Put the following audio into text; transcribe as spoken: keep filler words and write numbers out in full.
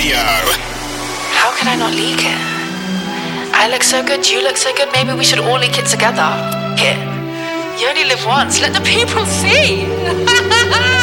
Radio. How could I not leak it? I look so good, you look so good, maybe we should all leak it together. Here. You only live once, let the people see.